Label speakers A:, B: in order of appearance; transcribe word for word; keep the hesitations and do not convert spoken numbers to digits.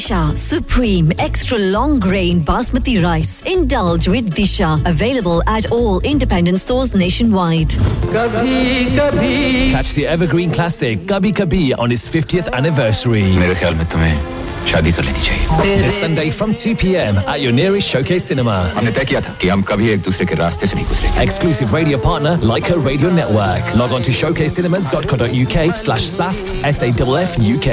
A: Disha Supreme Extra Long Grain Basmati Rice. Indulge with Disha. Available at all independent stores nationwide.
B: Kabhi, kabhi.
C: Catch the evergreen classic Kabhi Kabhi on its fiftieth anniversary.
D: मेरे ख्याल में तुम्हें शादी कर लेनी चाहिए.
C: This Sunday from two p.m. at your nearest Showcase Cinema.
D: हमने तय किया था कि हम कभी एक दूसरे के रास्ते से नहीं गुजरेंगे.
C: Exclusive radio partner Leica Radio Network. Log on to showcase cinemas dot co dot uk slash S A F F U K.